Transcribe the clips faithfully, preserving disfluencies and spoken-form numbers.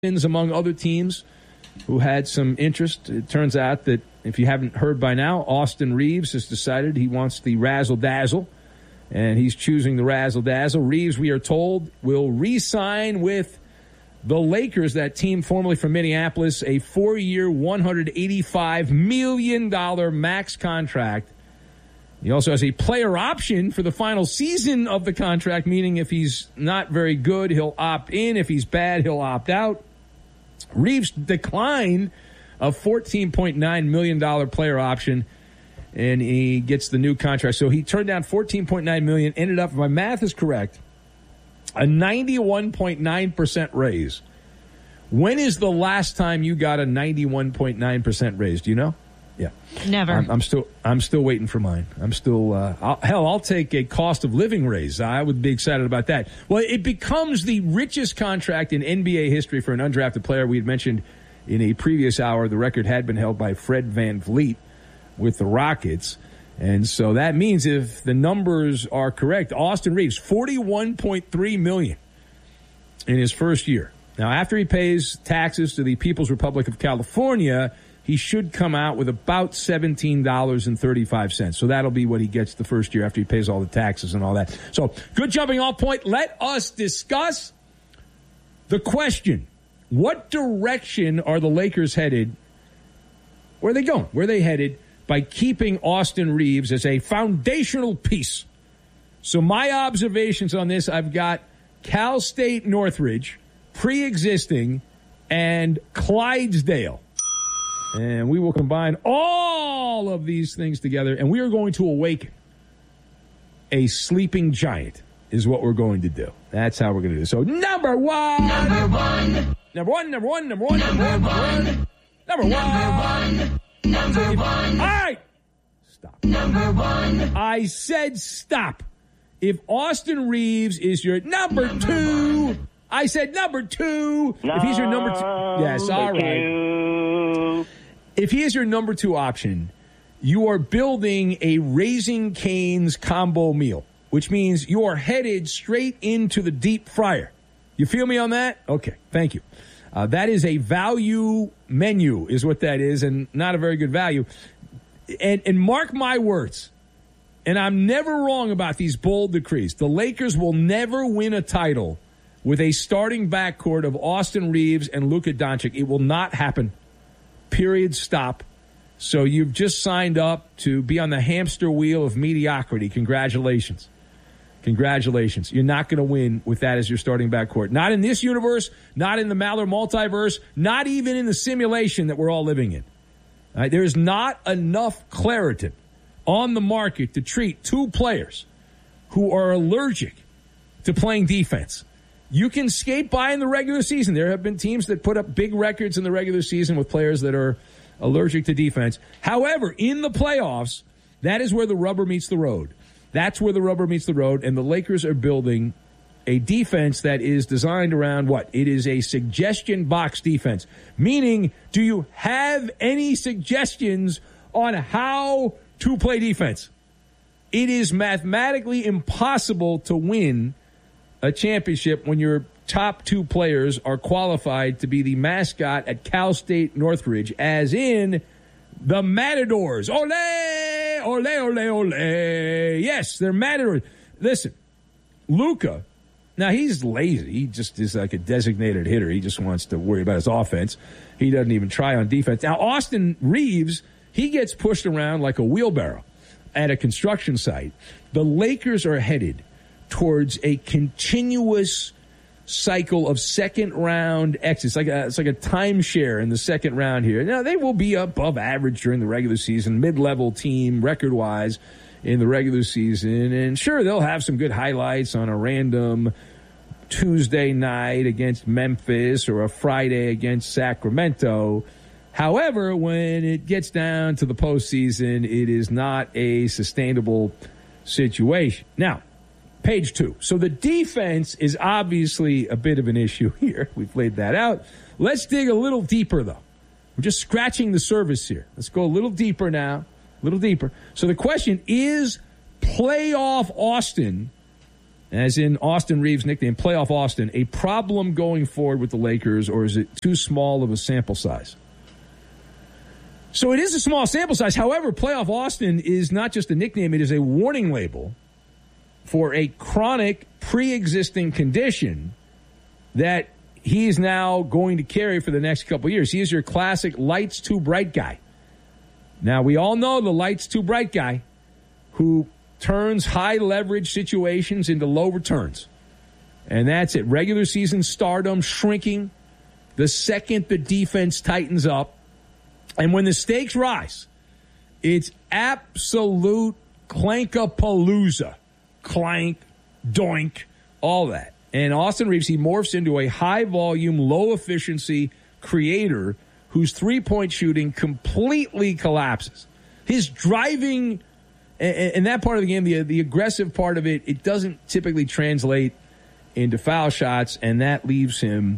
among other teams who had some interest. It turns out that, if you haven't heard by now, Austin Reeves has decided he wants the razzle-dazzle, and he's choosing the razzle-dazzle. Reeves, we are told, will re-sign with the Lakers, that team formerly from Minneapolis, a four-year, one hundred eighty-five million dollars max contract. He also has a player option for the final season of the contract, meaning if he's not very good, he'll opt in. If he's bad, he'll opt out. Reeves declined a fourteen point nine million dollars player option, and he gets the new contract. So he turned down fourteen point nine million dollars, ended up, if my math is correct, a ninety-one point nine percent raise. When is the last time you got a ninety-one point nine percent raise? Do you know? Yeah. Never. I'm, I'm still I'm still waiting for mine. I'm still, uh, I'll, hell, I'll take a cost of living raise. I would be excited about that. Well, it becomes the richest contract in N B A history for an undrafted player. We had mentioned in a previous hour the record had been held by Fred VanVleet with the Rockets. And so that means, if the numbers are correct, Austin Reeves, forty-one point three million dollars in his first year. Now, after he pays taxes to the People's Republic of California, he should come out with about seventeen dollars and thirty-five cents. So that'll be what he gets the first year after he pays all the taxes and all that. So, good jumping off point. Let us discuss the question. What direction are the Lakers headed? Where are they going? Where are they headed by keeping Austin Reeves as a foundational piece? So my observations on this, I've got Cal State Northridge, pre-existing, and Clydesdale. And we will combine all of these things together, and we are going to awaken a sleeping giant is what we're going to do. That's how we're going to do it. So, number one. Number one. Number one, number one, number one, number one, number one. Number one. Number one. All right. Stop. Number one. I said stop. If Austin Reeves is your number two, I said number two. If he's your number two. Yes, all right. If he is your number two option, you are building a Raising Cane's combo meal, which means you are headed straight into the deep fryer. You feel me on that? Okay, thank you. Uh, that is a value menu is what that is, and not a very good value. And, and mark my words, and I'm never wrong about these bold decrees. The Lakers will never win a title with a starting backcourt of Austin Reeves and Luka Doncic. It will not happen. Period. Stop. So you've just signed up to be on the hamster wheel of mediocrity. Congratulations. Congratulations. You're not going to win with that as your starting backcourt. Not in this universe, not in the Maller multiverse, not even in the simulation that we're all living in. All right, there's not enough Claritin on the market to treat two players who are allergic to playing defense. You can skate by in the regular season. There have been teams that put up big records in the regular season with players that are allergic to defense. However, in the playoffs, that is where the rubber meets the road. That's where the rubber meets the road, and the Lakers are building a defense that is designed around what? It is a suggestion box defense, meaning, do you have any suggestions on how to play defense? It is mathematically impossible to win a championship when your top two players are qualified to be the mascot at Cal State Northridge, as in the Matadors. Ole, ole, ole, ole. Yes, they're Matadors. Listen, Luka, now he's lazy. He just is like a designated hitter. He just wants to worry about his offense. He doesn't even try on defense. Now, Austin Reeves, he gets pushed around like a wheelbarrow at a construction site. The Lakers are headed towards a continuous cycle of second round exits. It's like a, it's like a timeshare in the second round here. Now, they will be above average during the regular season, mid-level team record-wise in the regular season. And sure, they'll have some good highlights on a random Tuesday night against Memphis or a Friday against Sacramento. However, when it gets down to the postseason, it is not a sustainable situation. Now, page two. So the defense is obviously a bit of an issue here. We've laid that out. Let's dig a little deeper, though. We're just scratching the surface here. Let's go a little deeper now, a little deeper. So the question is, playoff Austin as in Austin Reeves' nickname, Playoff Austin, a problem going forward with the Lakers, or is it too small of a sample size? So it is a small sample size. However, Playoff Austin is not just a nickname, it is a warning label for a chronic, pre-existing condition that he is now going to carry for the next couple of years. He is your classic lights too bright guy. Now, we all know the lights too bright guy who turns high leverage situations into low returns. And that's it. Regular season stardom shrinking the second the defense tightens up. And when the stakes rise, it's absolute clankapalooza. Clank, doink, all that. And Austin Reeves, he morphs into a high-volume, low-efficiency creator whose three-point shooting completely collapses. His driving, and that part of the game, the, the aggressive part of it, it doesn't typically translate into foul shots, and that leaves him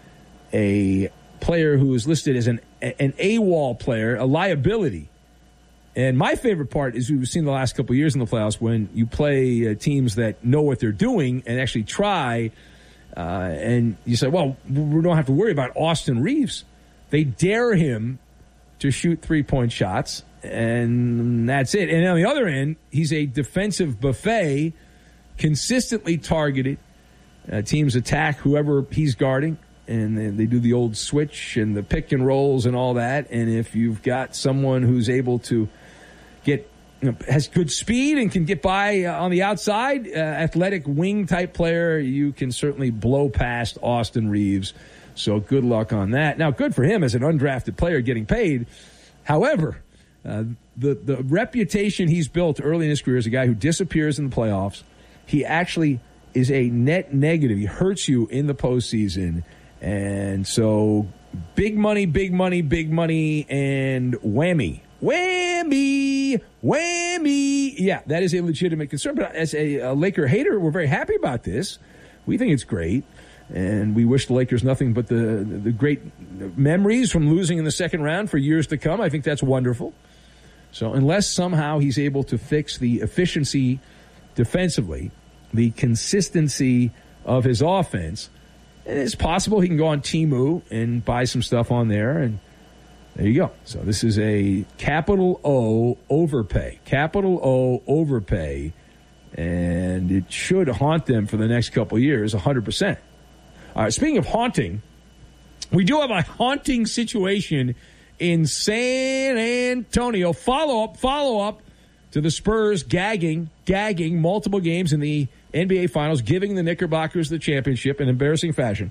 a player who is listed as an, an AWOL player, a liability. And my favorite part is we've seen the last couple of years in the playoffs when you play uh, teams that know what they're doing and actually try, uh, and you say, well, we don't have to worry about Austin Reeves. They dare him to shoot three-point shots, and that's it. And on the other end, he's a defensive buffet, consistently targeted. Uh, teams attack whoever he's guarding, and they, they do the old switch and the pick and rolls and all that. And if you've got someone who's able to get, you know, has good speed and can get by uh, on the outside, uh, athletic wing type player, you can certainly blow past Austin Reeves. So good luck on that. Now, good for him as an undrafted player getting paid. However, uh, the the reputation he's built early in his career as a guy who disappears in the playoffs, he actually is a net negative. He hurts you in the postseason. And so big money, big money, big money, and whammy. Whammy, whammy. Yeah, that is a legitimate concern. But as a, a Laker hater, we're very happy about this. We think it's great. And we wish the Lakers nothing but the, the great memories from losing in the second round for years to come. I think that's wonderful. So unless somehow he's able to fix the efficiency defensively, the consistency of his offense, and it's possible he can go on Temu and buy some stuff on there, and there you go. So this is a capital O overpay. Capital O overpay, and it should haunt them for the next couple of years, one hundred percent. All right, speaking of haunting, we do have a haunting situation in San Antonio. Follow-up, follow-up to the Spurs gagging, gagging multiple games in the N B A Finals, giving the Knickerbockers the championship in embarrassing fashion.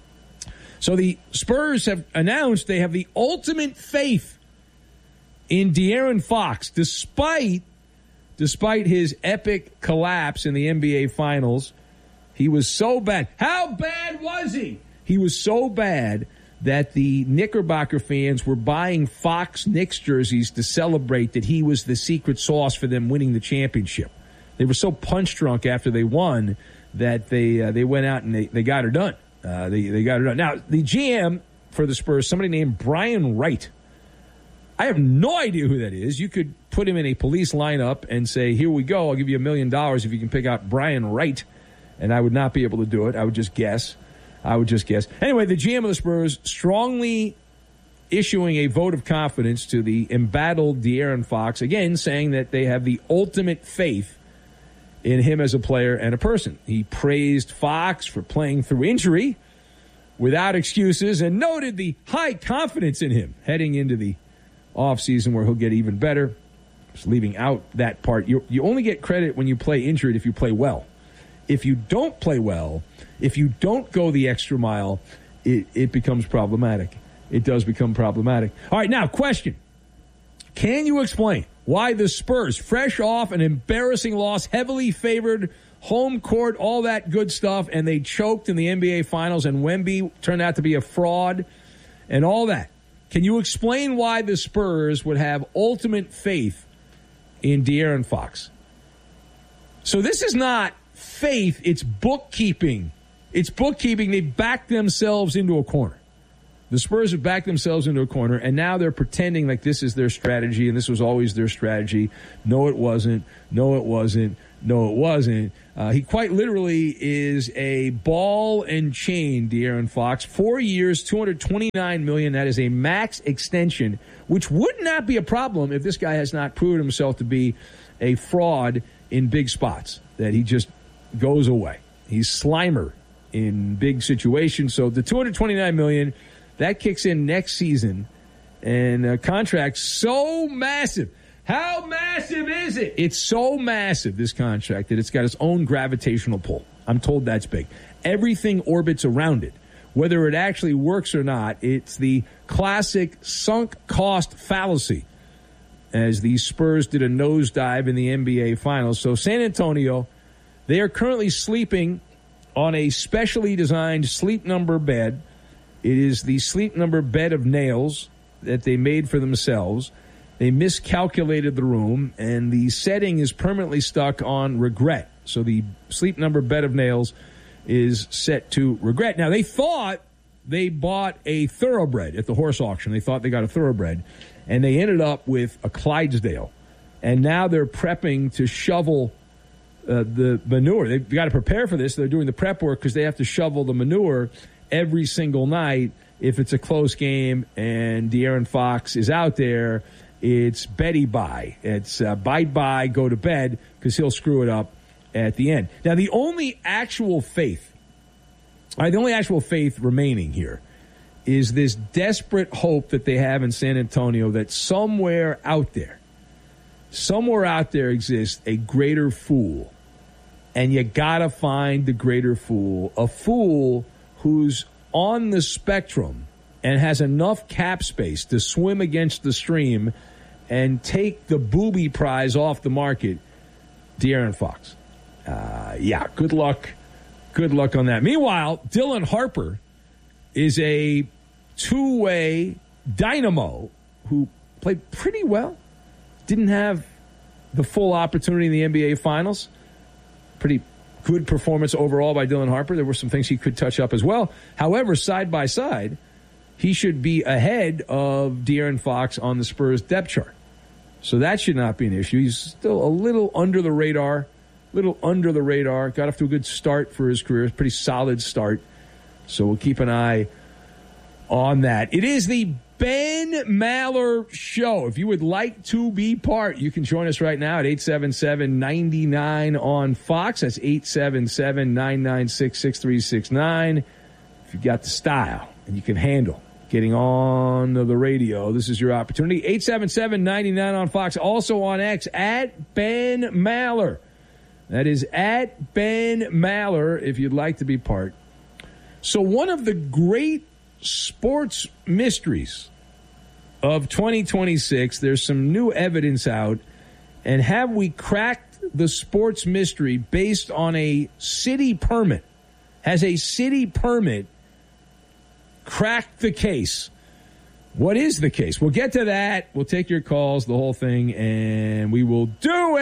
So the Spurs have announced they have the ultimate faith in De'Aaron Fox, despite, despite his epic collapse in the N B A Finals. He was so bad. How bad was he? He was so bad that the Knickerbocker fans were buying Fox Knicks jerseys to celebrate that he was the secret sauce for them winning the championship. They were so punch drunk after they won that they uh, they went out and they, they got her done. Uh, they, they got her done. Now, the G M for the Spurs, somebody named Brian Wright. I have no idea who that is. You could put him in a police lineup and say, here we go, I'll give you a million dollars if you can pick out Brian Wright. And I would not be able to do it. I would just guess. I would just guess. Anyway, the G M of the Spurs strongly issuing a vote of confidence to the embattled De'Aaron Fox, again saying that they have the ultimate faith in him as a player and a person. He praised Fox for playing through injury without excuses and noted the high confidence in him heading into the offseason where he'll get even better. Just leaving out that part. You, you only get credit when you play injured if you play well. If you don't play well, if you don't go the extra mile, it, it becomes problematic. It does become problematic. All right, now, question. Can you explain why the Spurs, fresh off an embarrassing loss, heavily favored, home court, all that good stuff, and they choked in the N B A Finals, and Wemby turned out to be a fraud, and all that. Can you explain why the Spurs would have ultimate faith in De'Aaron Fox? So this is not faith, it's bookkeeping. It's bookkeeping. They backed themselves into a corner. The Spurs have backed themselves into a corner, and now they're pretending like this is their strategy, and this was always their strategy. No, it wasn't. No, it wasn't. No, it wasn't. Uh, he quite literally is a ball and chain, De'Aaron Fox. Four years, two hundred twenty-nine million dollars. That is a max extension, which would not be a problem if this guy has not proven himself to be a fraud in big spots, that he just goes away. He's Slimer in big situations. So the two hundred twenty-nine million dollars, that kicks in next season, and a contract so massive. How massive is it? It's so massive, this contract, that it's got its own gravitational pull. I'm told that's big. Everything orbits around it. Whether it actually works or not, it's the classic sunk cost fallacy, as the Spurs did a nosedive in the N B A Finals. So San Antonio, they are currently sleeping on a specially designed Sleep Number bed. It is the Sleep Number bed of nails that they made for themselves. They miscalculated the room, and the setting is permanently stuck on regret. So the Sleep Number bed of nails is set to regret. Now, they thought they bought a thoroughbred at the horse auction. They thought they got a thoroughbred, and they ended up with a Clydesdale. And now they're prepping to shovel uh, the manure. They've got to prepare for this. They're doing the prep work because they have to shovel the manure every single night if it's a close game and De'Aaron Fox is out there. It's Betty bye. It's uh, bye bye, go to bed, because he'll screw it up at the end. Now, the only actual faith, right, the only actual faith remaining here is this desperate hope that they have in San Antonio that somewhere out there, somewhere out there exists a greater fool. And you got to find the greater fool, a fool who's on the spectrum and has enough cap space to swim against the stream and take the booby prize off the market, De'Aaron Fox. Uh, yeah, good luck. Good luck on that. Meanwhile, Dylan Harper is a two-way dynamo who played pretty well. Didn't have the full opportunity in the N B A Finals. Pretty good performance overall by Dylan Harper. There were some things he could touch up as well. However, side by side, he should be ahead of De'Aaron Fox on the Spurs depth chart. So that should not be an issue. He's still a little under the radar, little under the radar. Got off to a good start for his career, pretty solid start. So we'll keep an eye on that. It is the Ben Maller Show. If you would like to be part, you can join us right now at eight seven seven, nine nine on Fox. That's eight seven seven, nine nine six, six three six nine. If you've got the style and you can handle getting on the radio, this is your opportunity. eight seven seven, nine nine on Fox. Also on X, at Ben Maller. That is at Ben Maller if you'd like to be part. So one of the great sports mysteries of twenty twenty-six, there's some new evidence out. And have we cracked the sports mystery based on a city permit? Has a city permit cracked the case? What is the case? We'll get to that. We'll take your calls, the whole thing, and we will do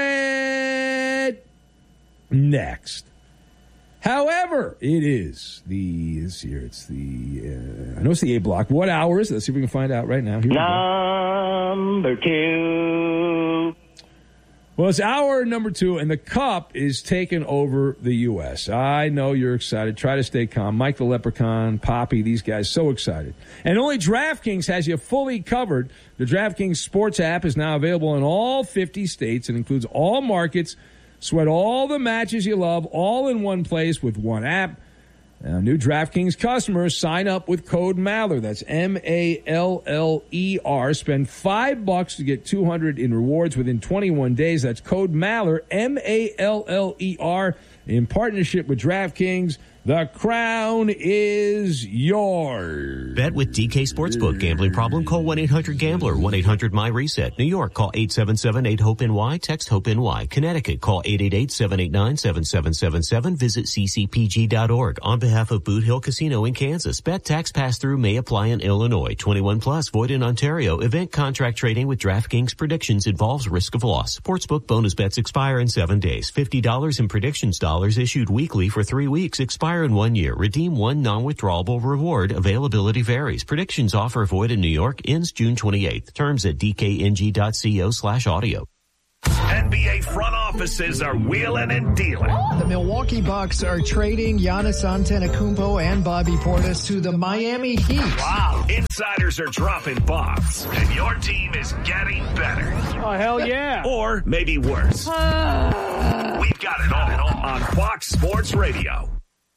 it next. However, it is the, this year, it's the, uh, I know it's the A block. What hour is it? Let's see if we can find out right now. Here Number two. Well, it's hour number two, and the Cup is taking over the U S. I know you're excited. Try to stay calm. Mike the Leprechaun, Poppy, these guys, so excited. And only DraftKings has you fully covered. The DraftKings Sports app is now available in all fifty states and includes all markets. Sweat all the matches you love all in one place with one app. Now, new DraftKings customers sign up with code Maller. That's M A L L E R. Spend five bucks to get two hundred in rewards within twenty-one days. That's code Maller, M A L L E R, in partnership with DraftKings. The crown is yours. Bet with D K Sportsbook. Gambling problem? Call one eight hundred gambler. one eight hundred my reset. New York, call eight seven seven, eight hope N Y. Text HOPE-NY. Connecticut, call eight eight eight, seven eight nine, seven seven seven seven. Visit c c p g dot org. On behalf of Boot Hill Casino in Kansas, bet tax pass-through may apply in Illinois. twenty-one plus, void in Ontario. Event contract trading with DraftKings predictions involves risk of loss. Sportsbook bonus bets expire in seven days. fifty dollars in predictions dollars issued weekly for three weeks. Expire in one year. Redeem one non-withdrawable reward. Availability varies. Predictions offer void in New York. Ends June twenty-eighth. Terms at d k n g dot co slash audio. And N B A front offices are wheeling and dealing. The Milwaukee Bucks are trading Giannis Antetokounmpo and Bobby Portis to the Miami Heat. Wow. Insiders are dropping bombs, and your team is getting better. Oh, hell yeah. Or maybe worse. We've got it all on Fox Sports Radio.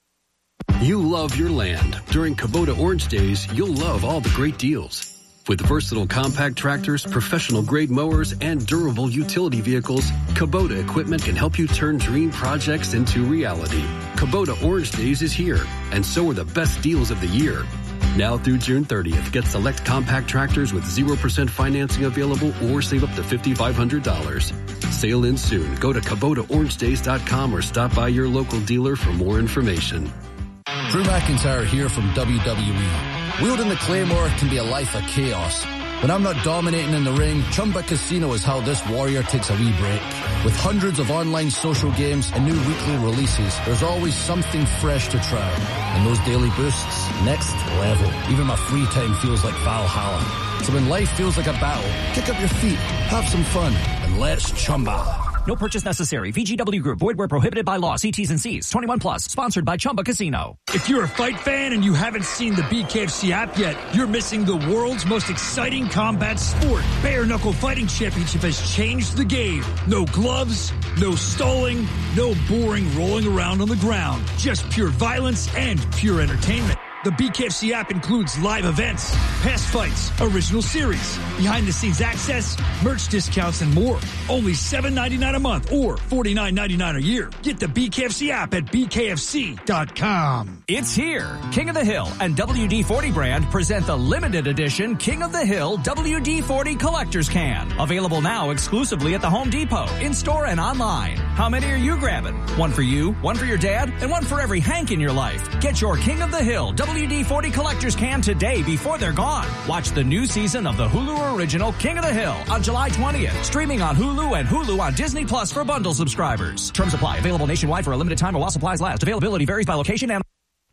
You love your land. During Kubota Orange Days, you'll love all the great deals. With versatile compact tractors, professional-grade mowers, and durable utility vehicles, Kubota equipment can help you turn dream projects into reality. Kubota Orange Days is here, and so are the best deals of the year. Now through June thirtieth, get select compact tractors with zero percent financing available or save up to five thousand five hundred dollars. Sale ends soon. Go to Kubota Orange Days dot com or stop by your local dealer for more information. Drew McIntyre here from W W E. Wielding the Claymore can be a life of chaos. When I'm not dominating in the ring, Chumba Casino is how this warrior takes a wee break. With hundreds of online social games and new weekly releases, there's always something fresh to try. And those daily boosts, next level. Even my free time feels like Valhalla. So when life feels like a battle, kick up your feet, have some fun, and let's Chumba. No purchase necessary. V G W Group. Void where prohibited by law. See T's and C's. twenty-one plus. Sponsored by Chumba Casino. If you're a fight fan and you haven't seen the B K F C app yet, you're missing the world's most exciting combat sport. Bare Knuckle Fighting Championship has changed the game. No gloves, no stalling, no boring rolling around on the ground. Just pure violence and pure entertainment. The B K F C app includes live events, past fights, original series, behind-the-scenes access, merch discounts, and more. Only seven ninety-nine a month or forty-nine ninety-nine a year. Get the B K F C app at B K F C dot com. It's here. King of the Hill and W D forty brand present the limited edition King of the Hill W D forty Collector's Can. Available now exclusively at the Home Depot, in-store and online. How many are you grabbing? One for you, one for your dad, and one for every Hank in your life. Get your King of the Hill W D forty Collector's Can today before they're gone. Watch the new season of the Hulu original King of the Hill on July twentieth. Streaming on Hulu and Hulu on Disney Plus for bundle subscribers. Terms apply. Available nationwide for a limited time or while supplies last. Availability varies by location and...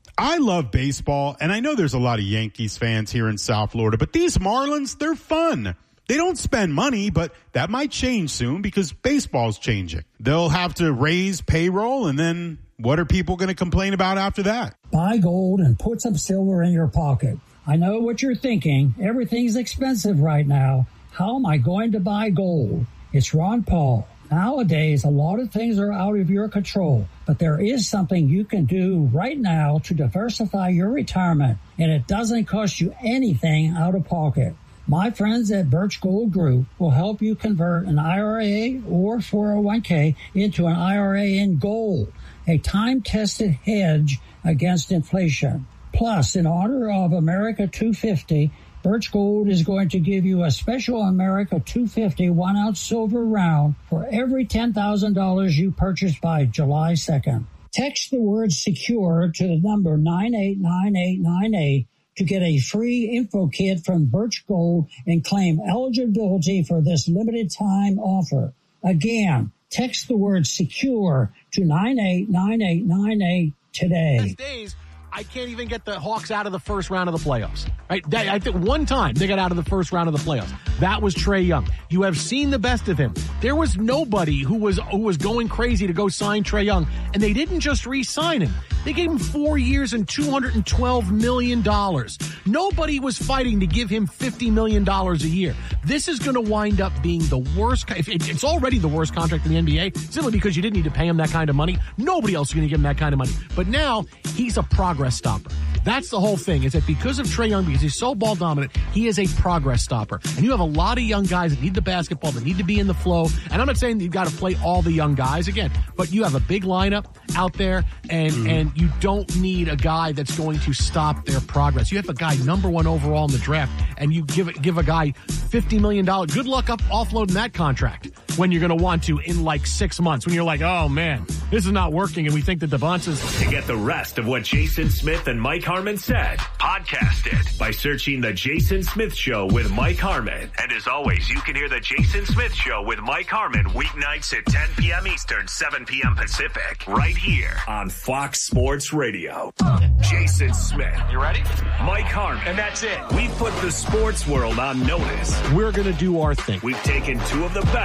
I love baseball, and I know there's a lot of Yankees fans here in South Florida, but these Marlins, they're fun. They don't spend money, but that might change soon because baseball's changing. They'll have to raise payroll, and then what are people going to complain about after that? Buy gold and put some silver in your pocket. I know what you're thinking. Everything's expensive right now. How am I going to buy gold? It's Ron Paul. Nowadays, a lot of things are out of your control, but there is something you can do right now to diversify your retirement, and it doesn't cost you anything out of pocket. My friends at Birch Gold Group will help you convert an I R A or four oh one k into an I R A in gold, a time-tested hedge against inflation. Plus, in honor of America two fifty, Birch Gold is going to give you a special America two fifty one-ounce silver round for every ten thousand dollars you purchase by July second. Text the word SECURE to the number nine eight nine eight nine eight to get a free info kit from Birch Gold and claim eligibility for this limited time offer. Again, text the word SECURE to nine eight nine eight nine eight today. Days, I can't even get the Hawks out of the first round of the playoffs. Right? They, I think one time they got out of the first round of the playoffs. That was Trae Young. You have seen the best of him. There was nobody who was who was going crazy to go sign Trae Young, and they didn't just re-sign him. They gave him four years and two hundred twelve million dollars. Nobody was fighting to give him fifty million dollars a year. This is going to wind up being the worst. It's already the worst contract in the N B A, simply because you didn't need to pay him that kind of money. Nobody else is going to give him that kind of money. But now he's a progress stopper. That's the whole thing, is that because of Trae Young, because he's so ball dominant, he is a progress stopper. And you have a lot of young guys that need the basketball, that need to be in the flow. And I'm not saying that you've got to play all the young guys again, but you have a big lineup out there, and, mm-hmm. and you don't need a guy that's going to stop their progress. You have a guy number one overall in the draft, and you give give a guy fifty million dollars. Good luck up offloading that contract when you're going to want to in like six months, when you're like, oh man, this is not working, and we think that the Devonta's... To get the rest of what Jason Smith and Mike Harmon said, podcast it by searching The Jason Smith Show with Mike Harmon. And as always, you can hear The Jason Smith Show with Mike Harmon weeknights at ten p.m. Eastern, seven p.m. Pacific, right here on Fox Sports Radio. Jason Smith. You ready? Mike Harmon. And that's it. We put the sports world on notice. We're going to do our thing. We've taken two of the best to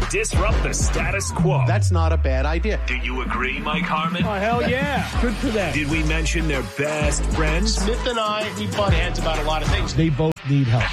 disrupt the status quo. That's not a bad idea. Do you agree, Mike Harmon? Oh, hell yeah. Good for them. Did we mention their best friends? Smith and I, we butt heads about a lot of things. They both need help.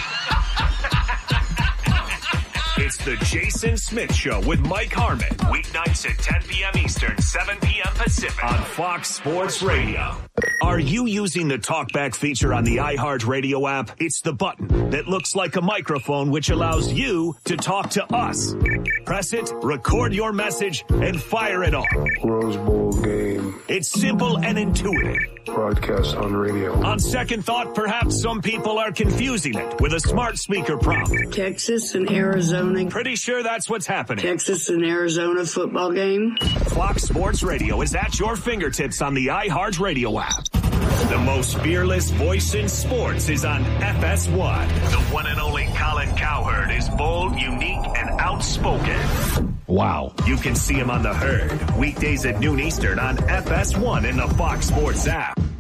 It's the Jason Smith Show with Mike Harmon. Weeknights at ten p.m. Eastern, seven p.m. Pacific on Fox Sports Radio. Are you using the TalkBack feature on the iHeartRadio app? It's the button that looks like a microphone which allows you to talk to us. Press it, record your message, and fire it off. Rose Bowl game. It's simple and intuitive. Broadcast on radio. On second thought, perhaps some people are confusing it with a smart speaker prompt. Texas and Arizona. Pretty sure that's what's happening. Texas and Arizona football game. Fox Sports Radio is at your fingertips on the iHeartRadio app. The most fearless voice in sports is on F S one. The one and only Colin Cowherd is bold, unique, and outspoken. Wow. You can see him on The Herd, weekdays at noon Eastern on F S one in the Fox Sports app.